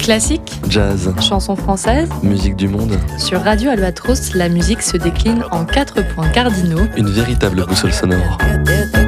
Classique, jazz, chansons françaises. musique du monde, Sur Radio Albatros, la musique se décline en 4 points cardinaux. une véritable boussole sonore.